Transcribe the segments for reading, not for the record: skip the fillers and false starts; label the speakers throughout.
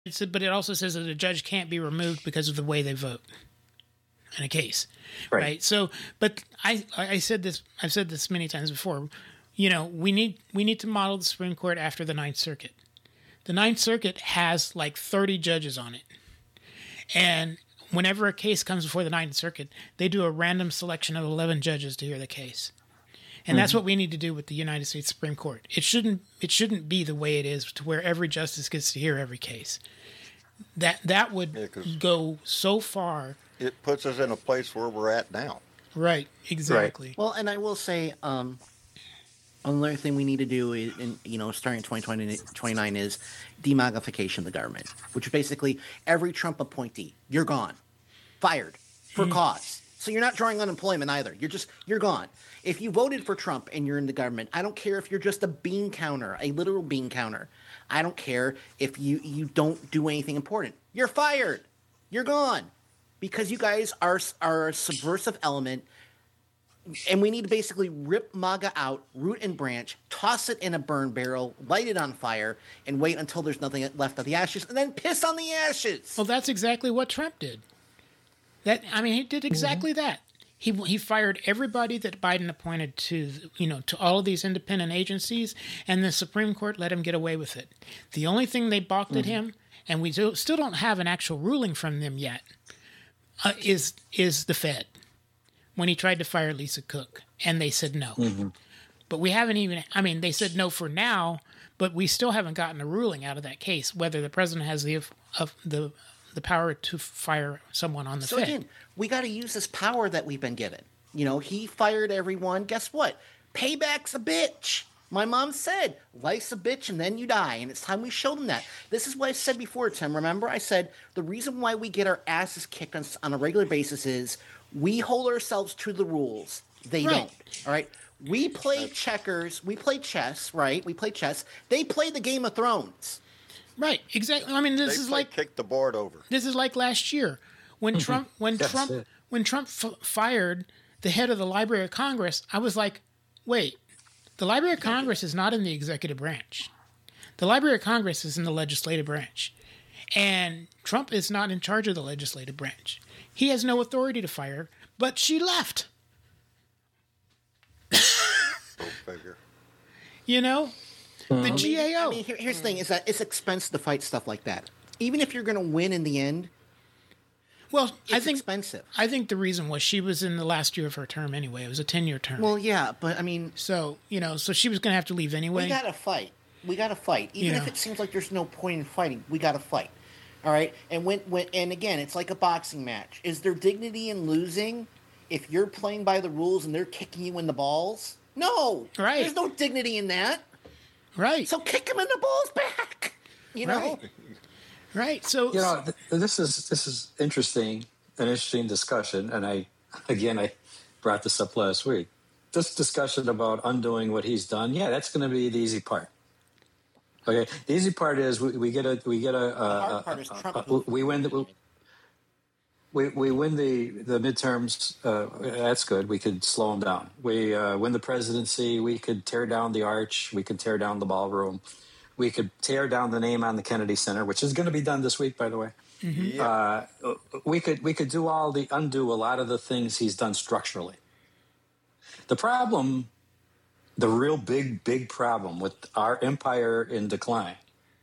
Speaker 1: But it also says that a judge can't be removed because of the way they vote in a case, right? So, but I said this. I've said this many times before. You know, we need to model the Supreme Court after the Ninth Circuit. The Ninth Circuit has like 30 judges on it, and whenever a case comes before the Ninth Circuit, they do a random selection of 11 judges to hear the case. And that's what we need to do with the United States Supreme Court. It shouldn't be the way it is, to where every justice gets to hear every case. That would go so far.
Speaker 2: It puts us in a place where we're at now.
Speaker 1: Right, exactly.
Speaker 3: Right. Well, and I will say, another thing we need to do is, starting in 2029 is demagnification of the government, which is basically every Trump appointee, you're gone, fired for cause. So you're not drawing unemployment either. You're gone. If you voted for Trump and you're in the government, I don't care if you're just a bean counter, a literal bean counter. I don't care if you don't do anything important. You're fired. You're gone. Because you guys are a subversive element. And we need to basically rip MAGA out, root and branch, toss it in a burn barrel, light it on fire, and wait until there's nothing left of the ashes, and then piss on the ashes.
Speaker 1: Well, that's exactly what Trump did. He did exactly that. He fired everybody that Biden appointed to all of these independent agencies, and the Supreme Court let him get away with it. The only thing they balked at him, and we still don't have an actual ruling from them yet, is the Fed. When he tried to fire Lisa Cook, and they said no. But we haven't even, they said no for now, but we still haven't gotten a ruling out of that case, whether the president has the power to fire someone on the Fed. So again,
Speaker 3: we got to use this power that we've been given. He fired everyone. Guess what? Payback's a bitch. My mom said, life's a bitch and then you die. And it's time we show them that. This is what I said before, Tim. Remember, I said the reason why we get our asses kicked on a regular basis is we hold ourselves to the rules. They don't. All right? We play checkers. We play chess, right? We play chess. They play the Game of Thrones.
Speaker 1: Right, exactly. This is like
Speaker 2: kick the board over.
Speaker 1: This is like last year when Trump fired the head of the Library of Congress. I was like, wait, the Library of Congress is not in the executive branch. The Library of Congress is in the legislative branch, and Trump is not in charge of the legislative branch. He has no authority to fire, but she left.
Speaker 2: Go figure.
Speaker 1: The GAO.
Speaker 3: Here's the thing: is that it's expensive to fight stuff like that. Even if you're going to win in the end, it's expensive.
Speaker 1: I think the reason was she was in the last year of her term anyway. It was a 10-year term.
Speaker 3: Well, yeah, but
Speaker 1: so she was going to have to leave anyway.
Speaker 3: We got to fight. Even if it seems like there's no point in fighting, we got to fight. All right, and and again, it's like a boxing match. Is there dignity in losing if you're playing by the rules and they're kicking you in the balls? No,
Speaker 1: right.
Speaker 3: There's no dignity in that.
Speaker 1: Right.
Speaker 3: So kick him in the balls back. Know.
Speaker 1: Right. So
Speaker 4: this is interesting, an interesting discussion, and I brought this up last week. This discussion about undoing what he's done, that's going to be the easy part. Okay, the easy part is we get a
Speaker 3: the hard part is Trump.
Speaker 4: We win we win the midterms. That's good. We could slow them down. We win the presidency. We could tear down the arch. We could tear down the ballroom. We could tear down the name on the Kennedy Center, which is going to be done this week, by the way. We could undo a lot of the things he's done structurally. The problem, the real big problem with our empire in decline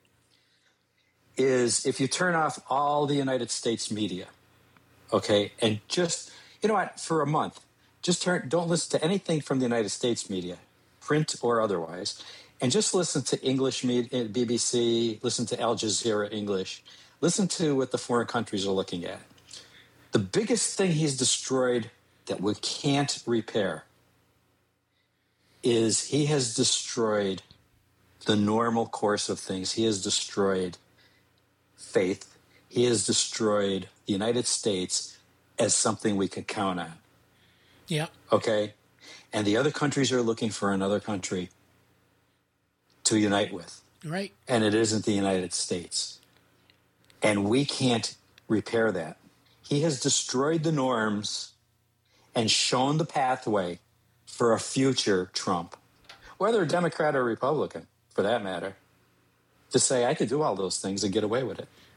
Speaker 4: is if you turn off all the United States media, okay, and just, for a month, don't listen to anything from the United States media, print or otherwise, and just listen to English media, BBC, listen to Al Jazeera English, listen to what the foreign countries are looking at. The biggest thing he's destroyed that we can't repair is he has destroyed the normal course of things. He has destroyed faith. He has destroyed the United States as something we can count on.
Speaker 1: Yeah.
Speaker 4: Okay? And the other countries are looking for another country to unite with.
Speaker 1: Right.
Speaker 4: And it isn't the United States. And we can't repair that. He has destroyed the norms and shown the pathway for a future Trump, whether Democrat or Republican, for that matter, to say, I could do all those things and get away with it.